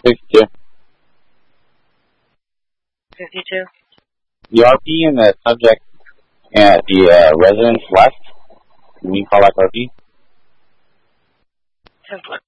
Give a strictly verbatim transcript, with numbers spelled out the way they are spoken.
fifty-two. fifty-two. The R P and the subject and the uh, residence left. Can you call that R P? ten four.